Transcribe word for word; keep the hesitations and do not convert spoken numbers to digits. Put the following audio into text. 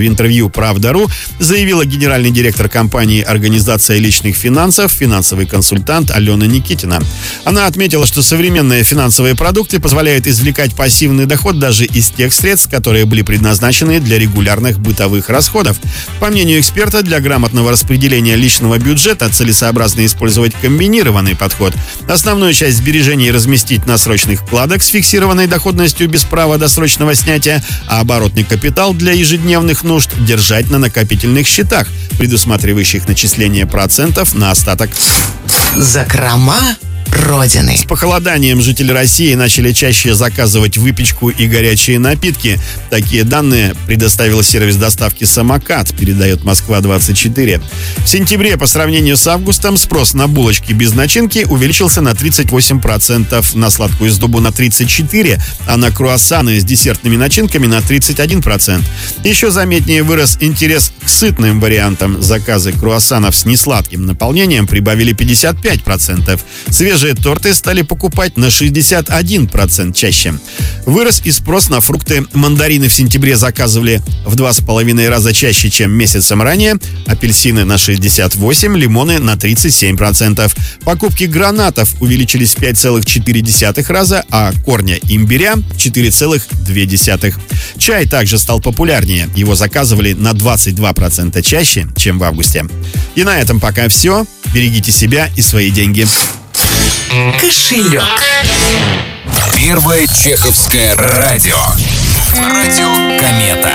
В интервью «Правда.ру» заявила генеральный директор компании «Организация личных финансов», финансовый консультант Алена Никитина. Она отметила, что современные финансовые продукты позволяют извлекать пассивный доход даже из тех средств, которые были предназначены для регулярных бытовых расходов. По мнению эксперта, для грамотного распределения личного бюджета целесообразно использовать комбинированный подход. Основную часть сбережений разместить на срочных вкладах с фиксированной доходностью без права досрочного снятия, а оборотный капитал для ежедневных нужд держать на накопительных счетах, предусматривающих начисление процентов на остаток. Закрома Родины. С похолоданием жители России начали чаще заказывать выпечку и горячие напитки. Такие данные предоставил сервис доставки «Самокат», передает Москва двадцать четыре. В сентябре по сравнению с августом спрос на булочки без начинки увеличился на тридцать восемь процентов, на сладкую сдобу на тридцать четыре процента, а на круассаны с десертными начинками на тридцать один процент. Еще заметнее вырос интерес к сытным вариантам. Заказы круассанов с несладким наполнением прибавили пятьдесят пять процентов. Свежие торты стали покупать на шестьдесят один процент чаще. Вырос и спрос на фрукты. Мандарины в сентябре заказывали в два с половиной раза чаще, чем месяцем ранее. Апельсины на шестьдесят восемь процентов, лимоны на тридцать семь процентов. Покупки гранатов увеличились в пять целых четыре десятых раза, а корня имбиря – четыре целых две десятых. Чай также стал популярнее. Его заказывали на двадцать два процента чаще, чем в августе. И на этом пока все. Берегите себя и свои деньги. Кошелек. Первое чеховское радио. Радио «Комета».